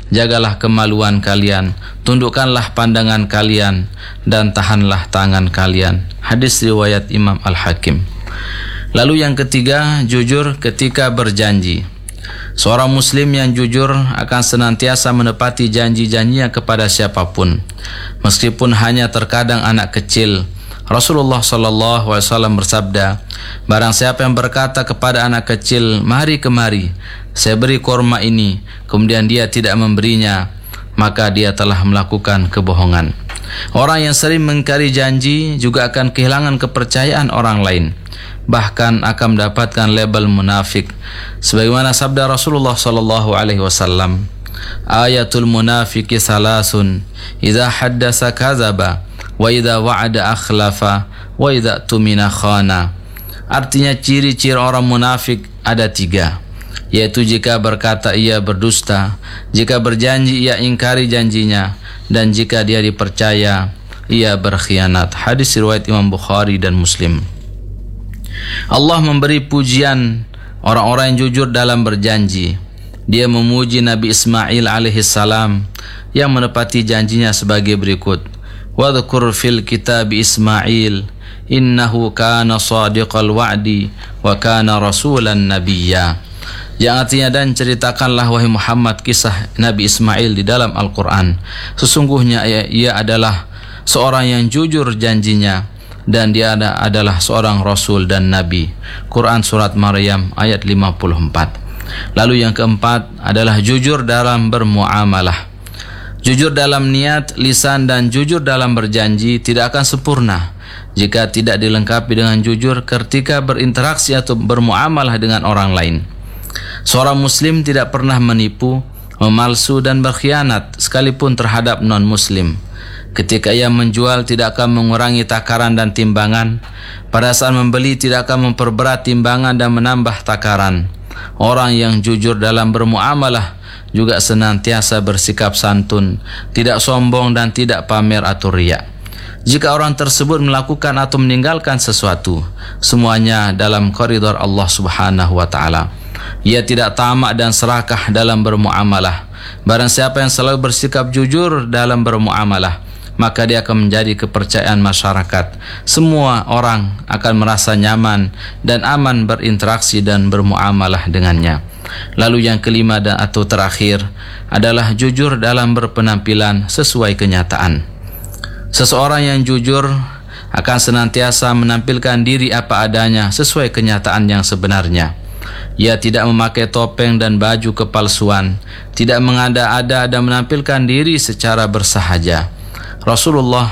jagalah kemaluan kalian, tundukkanlah pandangan kalian, dan tahanlah tangan kalian. Hadis riwayat Imam Al-Hakim. Lalu yang ketiga, jujur ketika berjanji. Seorang muslim yang jujur akan senantiasa menepati janji-janjinya kepada siapapun, meskipun hanya terkadang anak kecil. Rasulullah SAW bersabda, barang siapa yang berkata kepada anak kecil, mari kemari, saya beri kurma ini, kemudian dia tidak memberinya, maka dia telah melakukan kebohongan. Orang yang sering mengingkari janji juga akan kehilangan kepercayaan orang lain, bahkan akan mendapatkan label munafik. Sebagaimana sabda Rasulullah SAW, ayatul munafiki salasun, idza haddasa kadzaba, wa idza wa'ada akhlafa, wa idza tumina khana. Artinya ciri-ciri orang munafik ada 3, yaitu jika berkata ia berdusta, jika berjanji ia ingkari janjinya, dan jika dia dipercaya ia berkhianat. Hadis riwayat Imam Bukhari dan Muslim. Allah memberi pujian orang-orang yang jujur dalam berjanji. Dia memuji Nabi Ismail alaihissalam yang menepati janjinya sebagai berikut. Wadhkur fil kitab Ismail innahu kana sadiqal wa'di wa kana rasulan nabiyya. Yang artinya, dan ceritakanlah wahai Muhammad kisah Nabi Ismail di dalam Al-Quran. Sesungguhnya ia adalah seorang yang jujur janjinya, dan dia adalah seorang Rasul dan Nabi. Quran Surat Maryam ayat 54. Lalu yang keempat adalah jujur dalam bermuamalah. Jujur dalam niat, lisan, dan jujur dalam berjanji tidak akan sempurna jika tidak dilengkapi dengan jujur ketika berinteraksi atau bermuamalah dengan orang lain. Seorang muslim tidak pernah menipu, memalsu, dan berkhianat sekalipun terhadap non-muslim. Ketika ia menjual tidak akan mengurangi takaran dan timbangan. Pada saat membeli tidak akan memperberat timbangan dan menambah takaran. Orang yang jujur dalam bermuamalah juga senantiasa bersikap santun, tidak sombong, dan tidak pamer atau riya. Jika orang tersebut melakukan atau meninggalkan sesuatu, semuanya dalam koridor Allah Subhanahu wa Ta'ala. Ia tidak tamak dan serakah dalam bermuamalah. Barang siapa yang selalu bersikap jujur dalam bermuamalah, maka dia akan menjadi kepercayaan masyarakat. Semua orang akan merasa nyaman dan aman berinteraksi dan bermuamalah dengannya. Lalu yang kelima dan atau terakhir adalah jujur dalam berpenampilan sesuai kenyataan. Seseorang yang jujur akan senantiasa menampilkan diri apa adanya sesuai kenyataan yang sebenarnya. Ia tidak memakai topeng dan baju kepalsuan, tidak mengada-ada dan menampilkan diri secara bersahaja. Rasulullah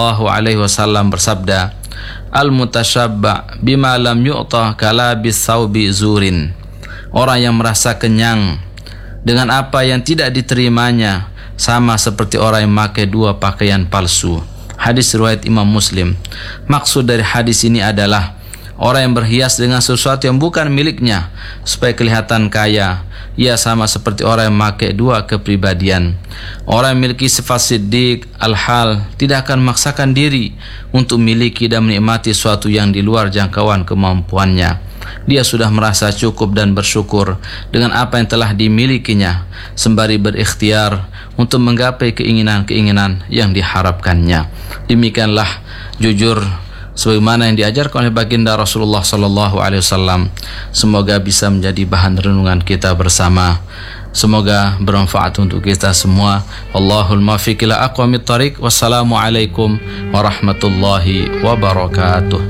SAW bersabda, al-mutashabba bima lam yu'ta kalabis saubi zurin. Orang yang merasa kenyang dengan apa yang tidak diterimanya sama seperti orang yang memakai 2 pakaian palsu. Hadis riwayat Imam Muslim. Maksud dari hadis ini adalah orang yang berhias dengan sesuatu yang bukan miliknya supaya kelihatan kaya, ia sama seperti orang yang memakai 2 kepribadian. Orang yang memiliki sifat siddiq al-hal tidak akan memaksakan diri untuk memiliki dan menikmati sesuatu yang di luar jangkauan kemampuannya. Dia sudah merasa cukup dan bersyukur dengan apa yang telah dimilikinya, sembari berikhtiar untuk menggapai keinginan-keinginan yang diharapkannya. Demikianlah jujur sebagaimana yang diajarkan oleh baginda Rasulullah SAW. Semoga bisa menjadi bahan renungan kita bersama. Semoga bermanfaat untuk kita semua. Allahul muwaffiq ila aqwamit thariq. Wassalamualaikum warahmatullahi wabarakatuh.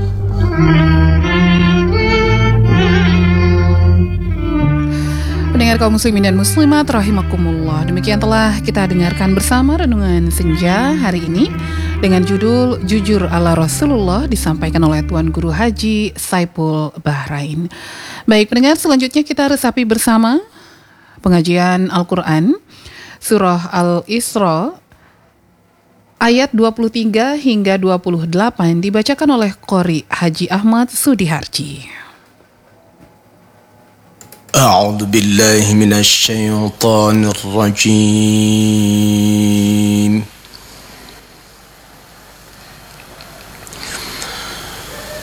Pendengar kaum muslimin dan muslimat rahimakumullah, demikian telah kita dengarkan bersama renungan senja hari ini dengan judul Jujur ala Rasulullah, disampaikan oleh Tuan Guru Haji Saipul Bahrain. Baik pendengar, selanjutnya kita resapi bersama pengajian Al-Quran Surah Al-Isra ayat 23 hingga 28 dibacakan oleh Qori Haji Ahmad Sudiharji. أعوذ بالله من الشيطان الرجيم